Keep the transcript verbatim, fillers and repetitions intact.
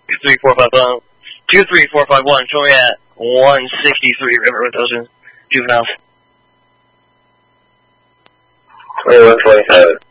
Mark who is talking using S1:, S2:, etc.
S1: two three four five one. two three four five one. Show me at one sixty-three River with those juveniles.
S2: twenty-one twenty-seven.